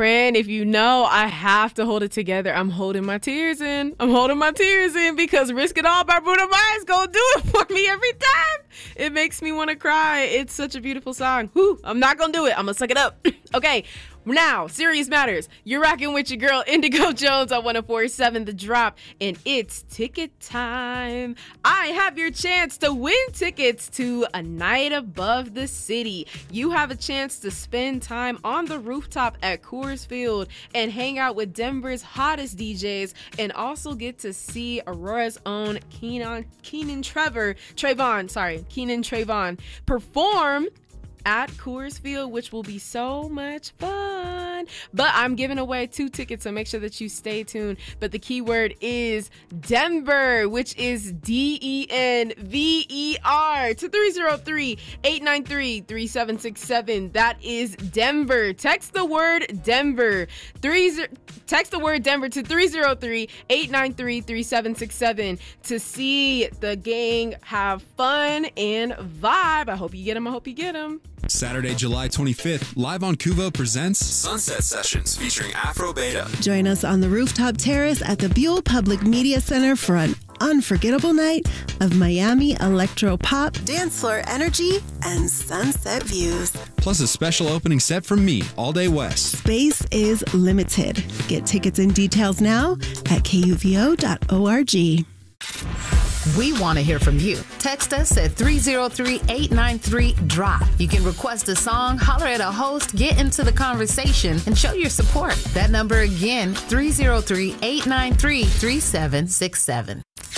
friend, if you know, I have to hold it together. I'm holding my tears in. Because Risk It All by Bruno Mars gonna do it for me every time. It makes me want to cry. It's such a beautiful song. Whew, I'm not gonna do it. I'm gonna suck it up. Okay. Now, serious matters. You're rocking with your girl Indigo Jones on 104.7 The Drop, and it's ticket time. I have your chance to win tickets to A Night Above the City. You have a chance to spend time on the rooftop at Coors Field and hang out with Denver's hottest DJs, and also get to see Aurora's own Keenan Trayvon perform at Coors Field, which will be so much fun. But I'm giving away 2 tickets, so make sure that you stay tuned. But the keyword is Denver, which is DENVER, to 303-893-3767. That is Denver. Text the word Denver. Text the word Denver to 303-893-3767 to see the gang have fun and vibe. I hope you get them. Saturday, July 25th, Live on Kuvo presents Sunset Sessions featuring Afro Beta. Join us on the rooftop terrace at the Buell Public Media Center for an unforgettable night of Miami electro pop, dance floor energy, and sunset views. Plus a special opening set from me, All Day West. Space is limited. Get tickets and details now at kuvo.org. We want to hear from you. Text us at 303-893-DROP. You can request a song, holler at a host, get into the conversation, and show your support. That number again, 303-893-3767.